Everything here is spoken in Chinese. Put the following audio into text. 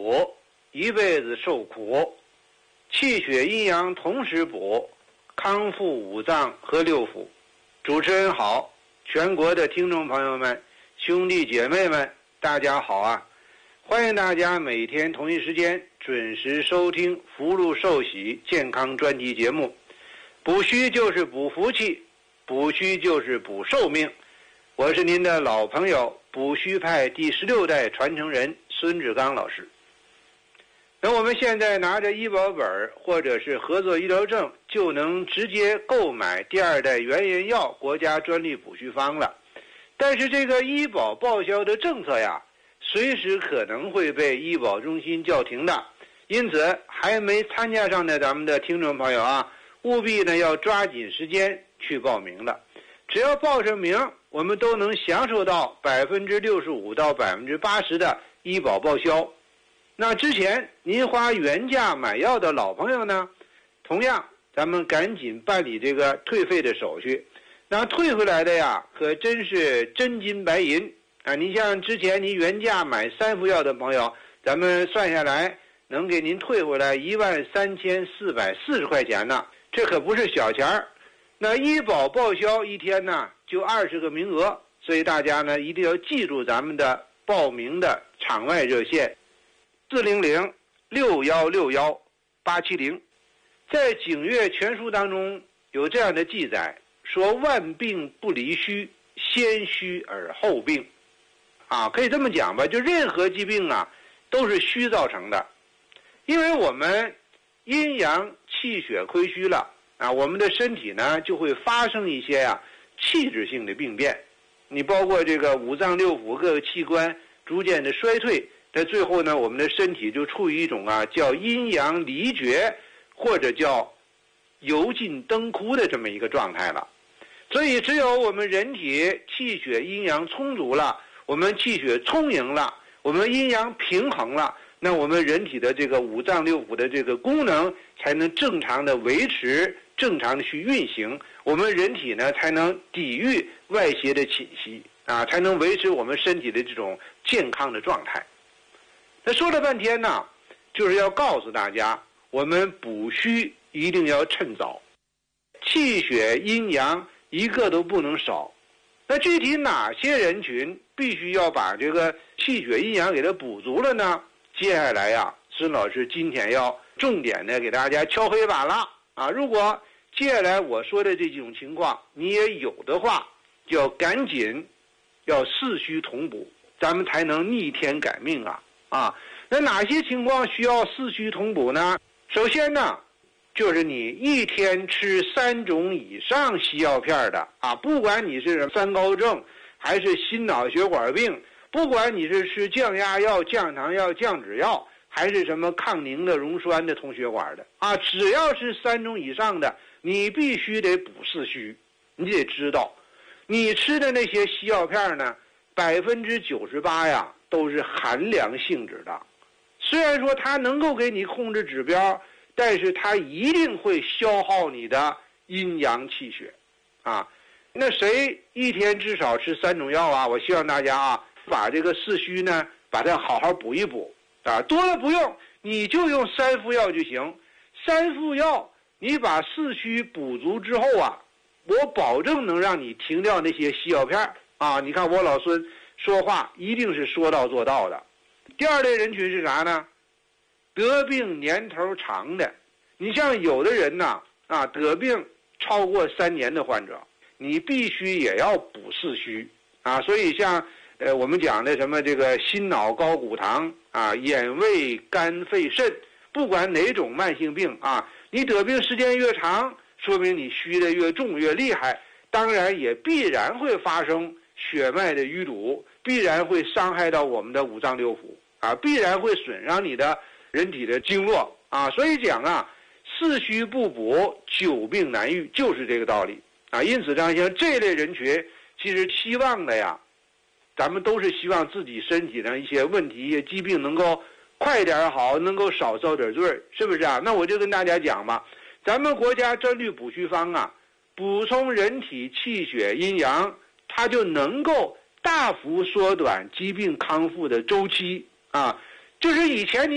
补，一辈子受苦。气血阴阳同时补，康复五脏和六腑。主持人好，全国的听众朋友们、兄弟姐妹们，大家好啊！欢迎大家每天同一时间准时收听福禄寿喜健康专题节目。补虚就是补福气，补虚就是补寿命。我是您的老朋友，补虚派第16代传承人孙志刚老师。那我们现在拿着医保本或者是合作医疗证，就能直接购买第2代原研药国家专利补虚方了。但是这个医保报销的政策呀，随时可能会被医保中心叫停的。因此还没参加上的咱们的听众朋友啊，务必呢要抓紧时间去报名了。只要报上名，我们都能享受到65%到80%的医保报销。那之前您花原价买药的老朋友呢，同样咱们赶紧办理这个退费的手续。那退回来的呀，可真是真金白银啊！您像之前您原价买3副药的朋友，咱们算下来能给您退回来13440块钱呢，这可不是小钱儿。那医保报销一天呢就20个名额，所以大家呢一定要记住咱们的报名的场外热线400-6161-870。在《景岳全书》当中有这样的记载，说万病不离虚，先虚而后病。可以这么讲吧，就任何疾病啊都是虚造成的。因为我们阴阳气血亏虚了我们的身体呢就会发生一些器质性的病变。你包括这个五脏六腑各个器官逐渐的衰退，在最后呢，我们的身体就处于一种叫阴阳离绝，或者叫油尽灯枯的这么一个状态了。所以只有我们人体气血阴阳充足了，我们气血充盈了，我们阴阳平衡了，那我们人体的这个五脏六腑的这个功能才能正常的维持，正常的去运行，我们人体呢才能抵御外邪的侵袭才能维持我们身体的这种健康的状态。那说了半天呢，就是要告诉大家，我们补虚一定要趁早，气血阴阳一个都不能少。那具体哪些人群必须要把这个气血阴阳给它补足了呢？接下来孙老师今天要重点的给大家敲黑板了如果接下来我说的这几种情况你也有的话，就要赶紧要四虚同补，咱们才能逆天改命那哪些情况需要四虚同补呢？首先呢，就是你一天吃3种以上西药片的不管你是三高症还是心脑血管病，不管你是吃降压药、降糖药、降脂药，还是什么抗凝的、溶栓的、通血管的只要是3种以上的，你必须得补四虚。你得知道，你吃的那些西药片呢，98%都是寒凉性质的。虽然说它能够给你控制指标，但是它一定会消耗你的阴阳气血那谁一天至少吃3种药我希望大家把这个四虚呢把它好好补一补多了不用，你就用3副药就行。3副药你把四虚补足之后我保证能让你停掉那些西药片你看我老孙说话一定是说到做到的。第2类人群是啥呢？得病年头长的。你像有的人得病超过3年的患者，你必须也要补四虚所以像我们讲的什么这个心脑高骨糖眼胃肝肺肾，不管哪种慢性病你得病时间越长，说明你虚的越重越厉害，当然也必然会发生血脉的淤堵，必然会伤害到我们的五脏六腑必然会损伤你的人体的经络所以讲四虚不补，久病难愈，就是这个道理因此像这类人群，其实希望的咱们都是希望自己身体上一些问题、一些疾病能够快点好，能够少遭点罪，是不是那我就跟大家讲吧，咱们国家专利补虚方补充人体气血阴阳，它就能够大幅缩短疾病康复的周期就是以前你